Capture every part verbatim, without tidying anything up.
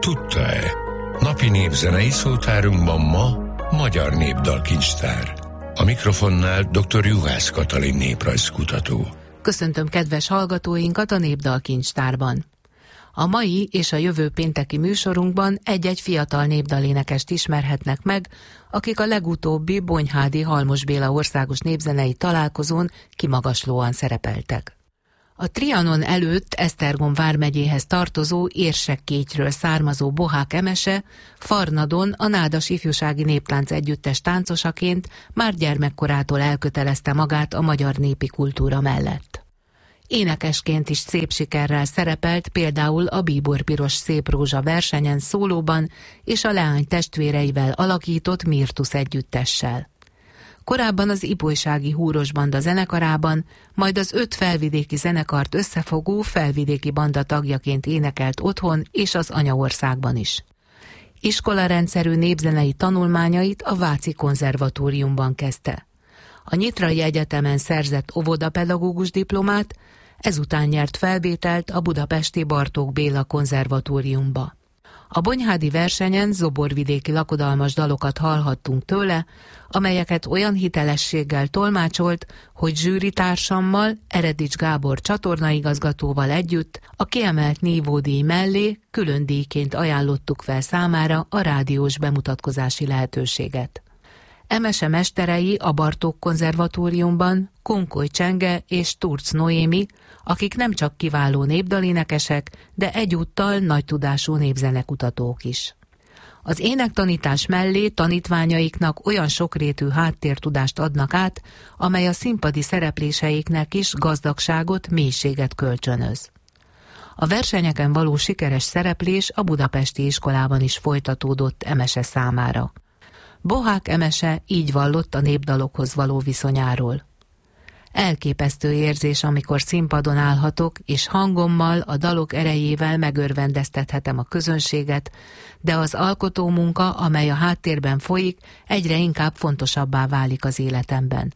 Tudta-e? Napi népzenei szótárunkban ma Magyar Népdalkincstár. A mikrofonnál dr. Juhász Katalin néprajzkutató. Köszöntöm kedves hallgatóinkat a Népdalkincstárban. A mai és a jövő pénteki műsorunkban egy-egy fiatal népdalénekest ismerhetnek meg, akik a legutóbbi Bonyhádi Halmos Béla országos népzenei találkozón kimagaslóan szerepeltek. A Trianon előtt Esztergom vármegyéhez tartozó Érsekkétyről származó Bohák Emese Farnadon a Nádas Ifjúsági Néplánc Együttes táncosaként már gyermekkorától elkötelezte magát a magyar népi kultúra mellett. Énekesként is szép sikerrel szerepelt például a Bíbor Piros Szép Rózsa versenyen szólóban és a Leány testvéreivel alakított Mirtusz együttessel. Korábban az Ipolysági Húros Banda zenekarában, majd az öt felvidéki zenekart összefogó felvidéki banda tagjaként énekelt otthon és az anyaországban is. Iskolarendszerű népzenei tanulmányait a Váci Konzervatóriumban kezdte. A Nyitrai Egyetemen szerzett óvodapedagógus diplomát, ezután nyert felvételt a budapesti Bartók Béla Konzervatóriumba. A bonyhádi versenyen zoborvidéki lakodalmas dalokat hallhattunk tőle, amelyeket olyan hitelességgel tolmácsolt, hogy zsűritársammal, Eredics Gábor csatornaigazgatóval együtt a kiemelt nívódíj mellé külön díjként ajánlottuk fel számára a rádiós bemutatkozási lehetőséget. Emese mesterei a Bartók Konzervatóriumban Konkoly Csenge és Turc Noémi, akik nem csak kiváló népdalénekesek, de egyúttal nagy tudású népzenekutatók is. Az énektanítás mellé tanítványaiknak olyan sokrétű háttértudást adnak át, amely a színpadi szerepléseiknek is gazdagságot, mélységet kölcsönöz. A versenyeken való sikeres szereplés a budapesti iskolában is folytatódott Emese számára. Bohák Emese így vallott a népdalokhoz való viszonyáról. Elképesztő érzés, amikor színpadon állhatok, és hangommal, a dalok erejével megörvendeztethetem a közönséget, de az alkotómunka, amely a háttérben folyik, egyre inkább fontosabbá válik az életemben.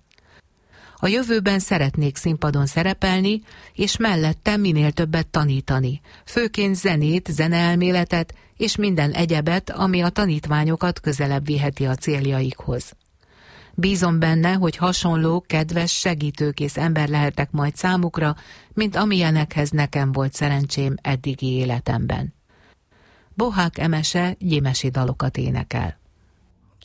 A jövőben szeretnék színpadon szerepelni, és mellette minél többet tanítani, főként zenét, zeneelméletet, és minden egyebet, ami a tanítványokat közelebb viheti a céljaikhoz. Bízom benne, hogy hasonló, kedves, segítőkész ember lehetek majd számukra, mint amilyenekhez nekem volt szerencsém eddigi életemben. Bohák Emese gyimesi dalokat énekel.